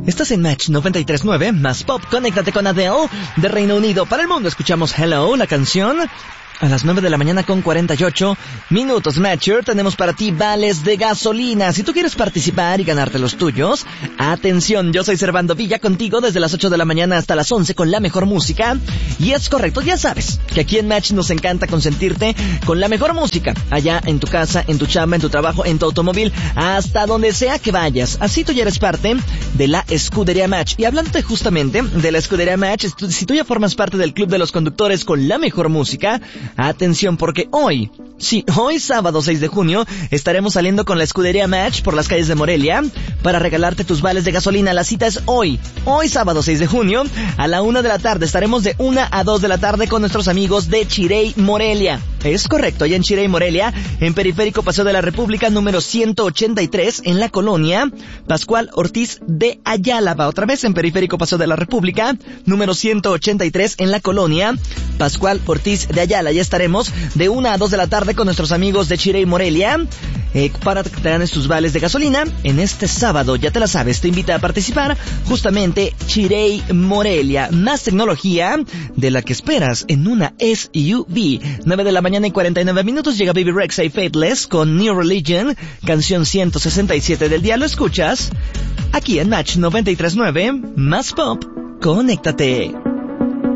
Estás en Match 93.9, más pop. Conéctate con Adele, de Reino Unido para el mundo. Escuchamos Hello, la canción. A las 9 de la mañana con 48 minutos, Matcher, tenemos para ti vales de gasolina. Si tú quieres participar y ganarte los tuyos, atención, yo soy Servando Villa contigo desde las 8 de la mañana hasta las 11 con la mejor música. Y es correcto, ya sabes que aquí en Match nos encanta consentirte con la mejor música. Allá en tu casa, en tu chamba, en tu trabajo, en tu automóvil, hasta donde sea que vayas. Así tú ya eres parte de la Escudería Match. Y hablándote justamente de la Escudería Match, si tú ya formas parte del club de los conductores con la mejor música, atención, porque hoy sábado 6 de junio, estaremos saliendo con la Escudería Match por las calles de Morelia para regalarte tus vales de gasolina. La cita es hoy sábado 6 de junio, a la 1 de la tarde. Estaremos de 1 a 2 de la tarde con nuestros amigos de Chirey, Morelia. Es correcto, allá en Chirey, Morelia, en Periférico Paseo de la República, número 183, en la colonia Pascual Ortiz de Ayala. Va otra vez en Periférico Paseo de la República, número 183, en la colonia Pascual Ortiz de Ayala. Ya estaremos de 1 a 2 de la tarde con nuestros amigos de Chirey, Morelia, para que te ganes tus vales de gasolina en este sábado. Ya te la sabes, te invita a participar justamente Chirey, Morelia. Más tecnología de la que esperas en una SUV. 9 de la mañana y 49 minutos llega Baby Rexha y Faithless con New Religion, canción 167 del día. Lo escuchas aquí en Match 93.9, más pop. Conéctate.